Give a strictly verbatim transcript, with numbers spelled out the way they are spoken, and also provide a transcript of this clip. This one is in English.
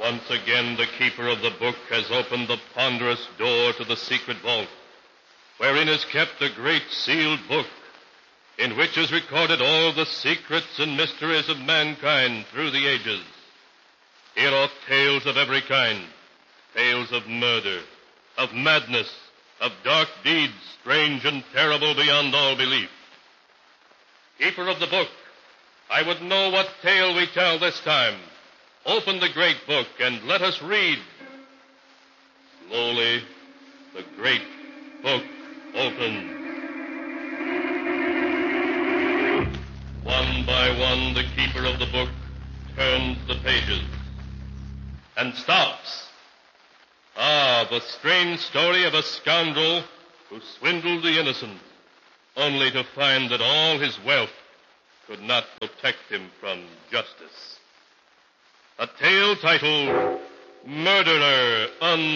Once again, the keeper of the book has opened the ponderous door to the secret vault, wherein is kept a great sealed book, in which is recorded all the secrets and mysteries of mankind through the ages. Here are tales of every kind, tales of murder, of madness, of dark deeds, strange and terrible beyond all belief. Keeper of the book, I would know what tale we tell this time. Open the great book and let us read. Slowly, the great book opened. One by one, the keeper of the book turns the pages and stops. Ah, the strange story of a scoundrel who swindled the innocent, only to find that all his wealth could not protect him from justice. A tale titled Murderer Unsolved.